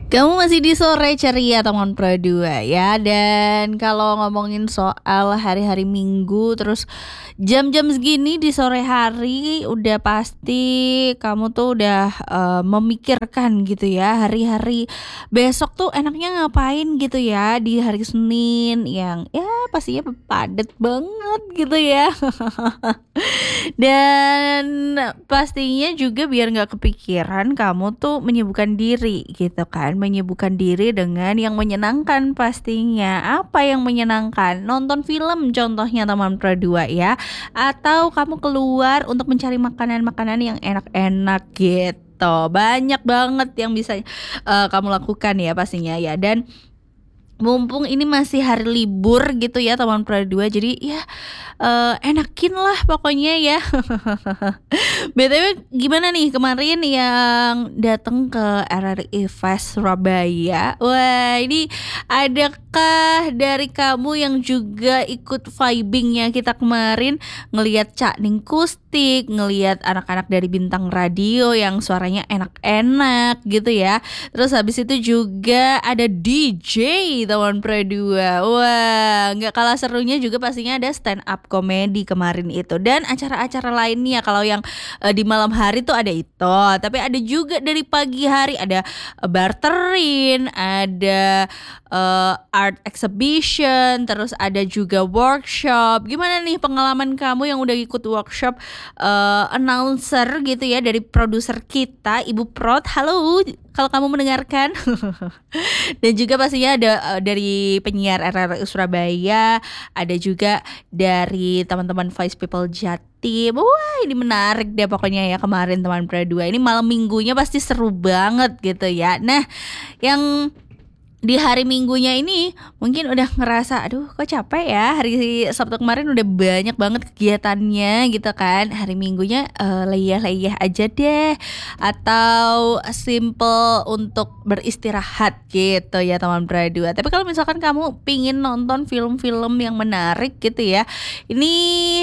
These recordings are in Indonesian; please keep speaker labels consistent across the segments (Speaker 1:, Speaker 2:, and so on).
Speaker 1: Kamu masih di sore ceria teman Pro 2 ya. Dan kalau ngomongin soal hari-hari Minggu terus jam-jam segini di sore hari udah pasti kamu tuh udah memikirkan gitu ya hari-hari besok tuh enaknya ngapain gitu ya di hari Senin yang ya pastinya padat banget gitu ya. Dan pastinya juga biar nggak kepikiran kamu tuh menyibukkan diri gitu kan, menyibukkan diri dengan yang menyenangkan pastinya. Apa yang menyenangkan? Nonton film contohnya teman Pro 2 ya, atau kamu keluar untuk mencari makanan-makanan yang enak-enak gitu. Banyak banget yang bisa kamu lakukan ya pastinya ya. Dan mumpung ini masih hari libur gitu ya teman Pro 2, jadi ya enakin lah pokoknya ya. BTW gimana nih kemarin yang datang ke RRI Fest Surabaya? Wah, ini adakah dari kamu yang juga ikut vibingnya kita kemarin ngelihat Cak Ning Kustik, ngelihat anak-anak dari Bintang Radio yang suaranya enak-enak gitu ya. Terus habis itu juga ada DJ Tawan Pro 2. Wah, nggak kalah serunya juga pastinya ada stand up komedi kemarin itu. Dan acara-acara lainnya kalau yang di malam hari tuh ada itu. Tapi ada juga dari pagi hari ada barterin, ada art exhibition, terus ada juga workshop. Gimana nih pengalaman kamu yang udah ikut workshop announcer gitu ya dari produser kita Ibu Prot? Halo, kalau kamu mendengarkan. Dan juga pastinya ada dari penyiar RRI Surabaya, ada juga dari teman-teman Voice People Jatim. Wah, ini menarik deh pokoknya ya kemarin teman Pro 2. Ini malam minggunya pasti seru banget gitu ya. Nah, yang di hari Minggunya ini mungkin udah ngerasa aduh kok capek ya, hari Sabtu kemarin udah banyak banget kegiatannya gitu kan. Hari Minggunya leyeh-leyeh aja deh, atau simple untuk beristirahat gitu ya teman Pro 2. Tapi kalau misalkan kamu pingin nonton film-film yang menarik gitu ya, ini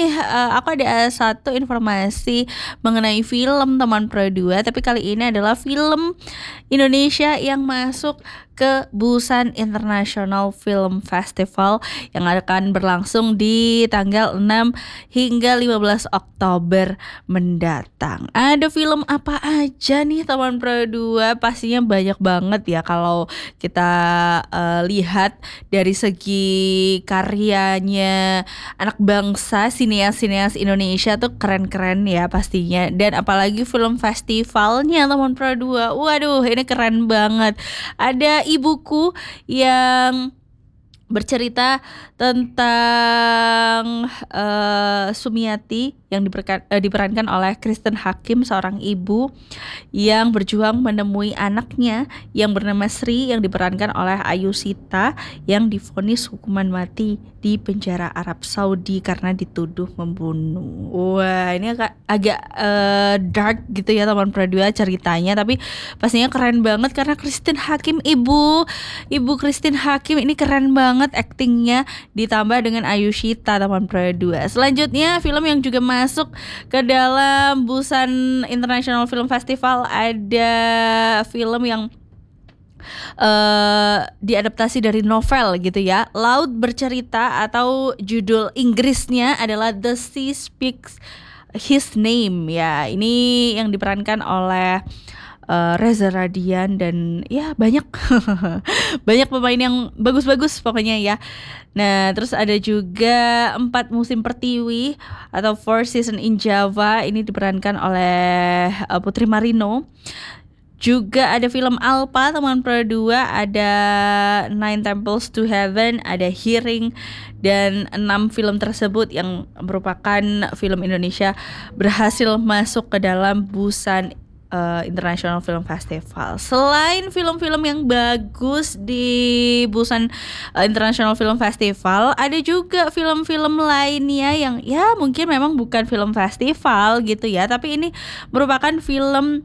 Speaker 1: aku ada satu informasi mengenai film teman Pro 2. Tapi kali ini adalah film Indonesia yang masuk ke Busan International Film Festival yang akan berlangsung di tanggal 6 hingga 15 Oktober mendatang. Ada film apa aja nih teman Pro 2? Pastinya banyak banget ya kalau kita lihat dari segi karyanya anak bangsa, sineas-sineas Indonesia tuh keren-keren ya pastinya. Dan apalagi film festivalnya teman Pro 2. Waduh, ini keren banget. Ada ibuku yang bercerita tentang Sumiati yang diperankan oleh Kristen Hakim, seorang ibu yang berjuang menemui anaknya yang bernama Sri yang diperankan oleh Ayu Sita yang divonis hukuman mati di penjara Arab Saudi karena dituduh membunuh. Wah, ini agak dark gitu ya teman Pro 2 ceritanya, tapi pastinya keren banget karena Kristen Hakim, ibu Kristen Hakim ini keren banget aktingnya, ditambah dengan Ayu Sita teman Pro 2. Selanjutnya film yang juga masuk ke dalam Busan International Film Festival, ada film yang diadaptasi dari novel gitu ya, Laut Bercerita, atau judul Inggrisnya adalah The Sea Speaks His Name ya. Ini yang diperankan oleh Reza Radian dan ya banyak banyak pemain yang bagus-bagus pokoknya ya. Nah, terus ada juga 4 Musim Pertiwi atau 4 Season in Java, ini diperankan oleh Putri Marino. Juga ada film Alpa teman Pro 2, ada Nine Temples to Heaven, ada Hearing, dan 6 film tersebut yang merupakan film Indonesia berhasil masuk ke dalam Busan International Film Festival. Selain film-film yang bagus di Busan International Film Festival, ada juga film-film lainnya yang ya mungkin memang bukan film festival gitu ya, tapi ini merupakan film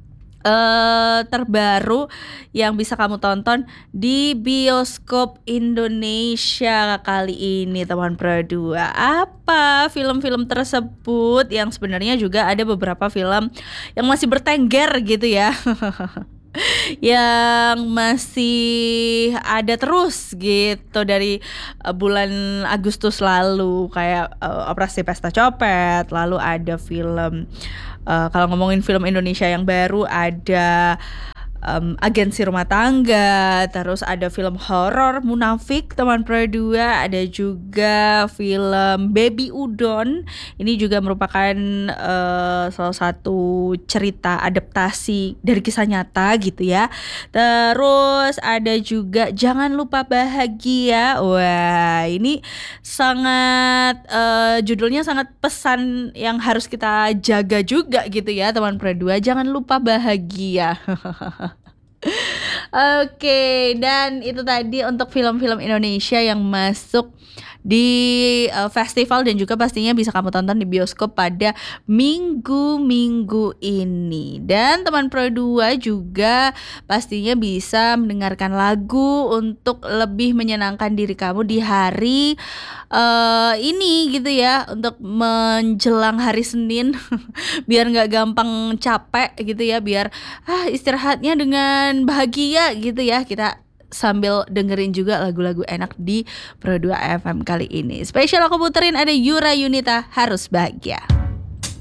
Speaker 1: terbaru yang bisa kamu tonton di bioskop Indonesia kali ini teman Pro 2. Apa film-film tersebut yang sebenarnya juga ada beberapa film yang masih bertengger gitu ya. yang masih ada terus gitu dari bulan Agustus lalu kayak Operasi Pesta Copet, lalu ada film kalau ngomongin film Indonesia yang baru ada Agensi Rumah Tangga, terus ada film horor Munafik Teman Perdua, ada juga film Baby Udon. Ini juga merupakan salah satu cerita adaptasi dari kisah nyata gitu ya. Terus ada juga Jangan Lupa Bahagia. Wah, ini sangat judulnya sangat pesan yang harus kita jaga juga gitu ya teman perdua. Jangan lupa bahagia. Oke, dan itu tadi untuk film-film Indonesia yang masuk di festival dan juga pastinya bisa kamu tonton di bioskop pada minggu-minggu ini. Dan teman Pro 2 juga pastinya bisa mendengarkan lagu untuk lebih menyenangkan diri kamu di hari ini gitu ya, untuk menjelang hari Senin biar nggak gampang capek gitu ya, biar istirahatnya dengan bahagia gitu ya. Kita sambil dengerin juga lagu-lagu enak di Pro 2 FM kali ini. Spesial aku puterin ada Yura Yunita, Harus Bahagia.